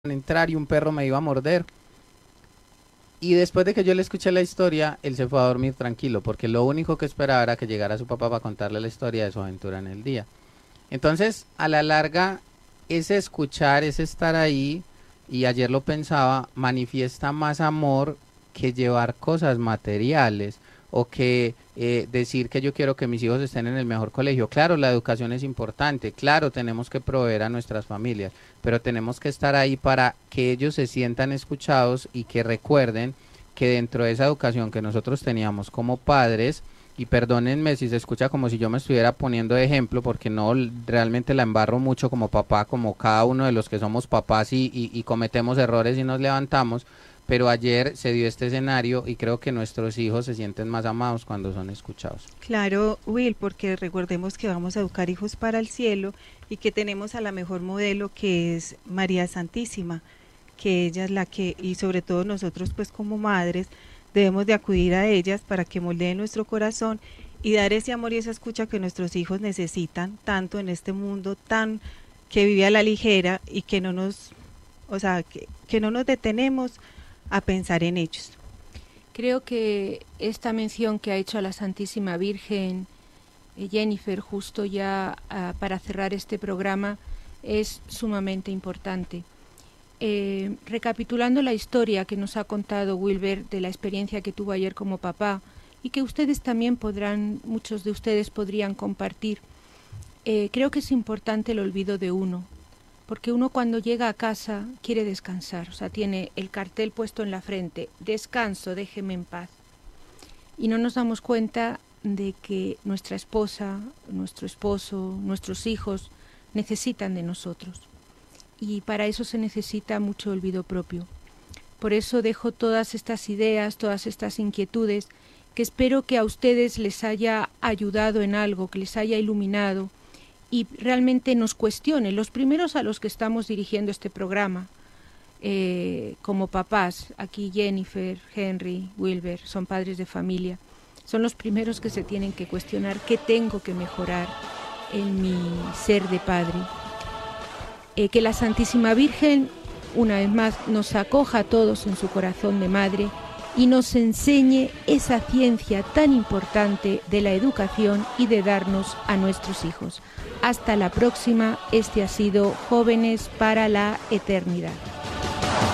entrar y un perro me iba a morder. Y después de que yo le escuché la historia, él se fue a dormir tranquilo, porque lo único que esperaba era que llegara su papá para contarle la historia de su aventura en el día. Entonces, a la larga, ese escuchar, ese estar ahí, y ayer lo pensaba, manifiesta más amor que llevar cosas materiales o que decir que yo quiero que mis hijos estén en el mejor colegio. Claro, la educación es importante, claro, tenemos que proveer a nuestras familias, pero tenemos que estar ahí para que ellos se sientan escuchados y que recuerden que dentro de esa educación que nosotros teníamos como padres, y perdónenme si se escucha como si yo me estuviera poniendo de ejemplo, porque no realmente la embarro mucho como papá, como cada uno de los que somos papás y cometemos errores y nos levantamos, pero ayer se dio este escenario y creo que nuestros hijos se sienten más amados cuando son escuchados. Claro, Will, porque recordemos que vamos a educar hijos para el cielo y que tenemos a la mejor modelo que es María Santísima, que ella es la que, y sobre todo nosotros pues como madres, debemos de acudir a ellas para que moldeen nuestro corazón y dar ese amor y esa escucha que nuestros hijos necesitan tanto en este mundo tan que vive a la ligera y que no nos, o sea, que no nos detenemos a pensar en ellos. Creo que esta mención que ha hecho a la Santísima Virgen Jennifer justo ya para cerrar este programa es sumamente importante. Recapitulando la historia que nos ha contado Wilber de la experiencia que tuvo ayer como papá y que ustedes también muchos de ustedes podrían compartir, creo que es importante el olvido de uno, porque uno cuando llega a casa quiere descansar, o sea, tiene el cartel puesto en la frente, descanso, déjeme en paz. Y no nos damos cuenta de que nuestra esposa, nuestro esposo, nuestros hijos necesitan de nosotros. Y para eso se necesita mucho olvido propio. Por eso dejo todas estas ideas, todas estas inquietudes, que espero que a ustedes les haya ayudado en algo, que les haya iluminado y realmente nos cuestione, los primeros a los que estamos dirigiendo este programa, como papás, aquí Jennifer, Henry, Wilber, son padres de familia, son los primeros que se tienen que cuestionar qué tengo que mejorar en mi ser de padre. Que la Santísima Virgen, una vez más, nos acoja a todos en su corazón de madre y nos enseñe esa ciencia tan importante de la educación y de darnos a nuestros hijos. Hasta la próxima, este ha sido Jóvenes para la Eternidad.